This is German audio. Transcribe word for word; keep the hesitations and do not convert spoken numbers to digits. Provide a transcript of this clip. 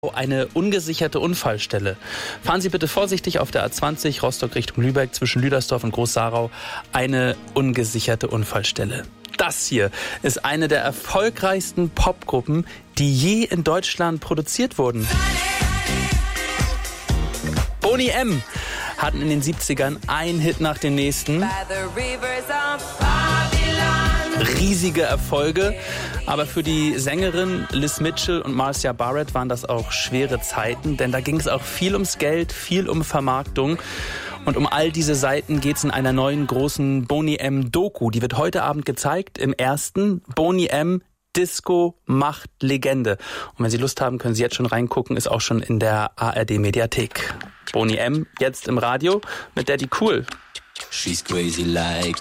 Eine ungesicherte Unfallstelle. Fahren Sie bitte vorsichtig auf der A zwanzig Rostock Richtung Lübeck zwischen Lüdersdorf und Groß-Sarau. Eine ungesicherte Unfallstelle. Das hier ist eine der erfolgreichsten Popgruppen, die je in Deutschland produziert wurden. Boney M. hatten in den siebzigern einen Hit nach dem nächsten. Riesige Erfolge, aber für die Sängerin Liz Mitchell und Marcia Barrett waren das auch schwere Zeiten, denn da ging es auch viel ums Geld, viel um Vermarktung. Und um all diese Seiten geht es in einer neuen großen Boney M Doku. Die wird heute Abend gezeigt im ersten Boney M Disco macht Legende. Und wenn Sie Lust haben, können Sie jetzt schon reingucken, ist auch schon in der A R D Mediathek. Boney M jetzt im Radio mit Daddy Cool. She's crazy like